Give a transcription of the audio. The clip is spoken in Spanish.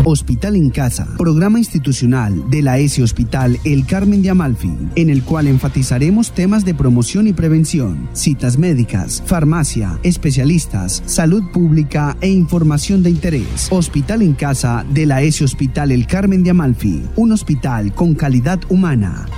Hospital en Casa, programa institucional de la ESI Hospital El Carmen de Amalfi, en el cual enfatizaremos temas de promoción y prevención, citas médicas, farmacia, especialistas, salud pública e información de interés. Hospital en Casa de la ESI Hospital El Carmen de Amalfi, un hospital con calidad humana.